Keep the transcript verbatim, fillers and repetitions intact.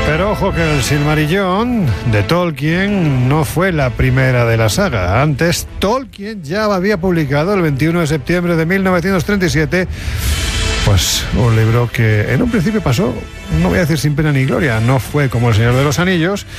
Pero ojo que el Silmarillion de Tolkien no fue la primera de la saga. Antes, Tolkien ya había publicado el veintiuno de septiembre de mil novecientos treinta y siete pues un libro que en un principio pasó, no voy a decir sin pena ni gloria, no fue como El Señor de los Anillos,